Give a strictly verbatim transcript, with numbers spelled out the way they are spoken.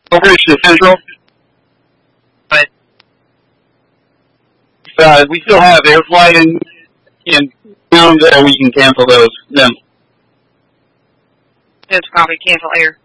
Over to Central. But Uh, we still have air flight in, in town that we can cancel those. Them. just probably cancel air.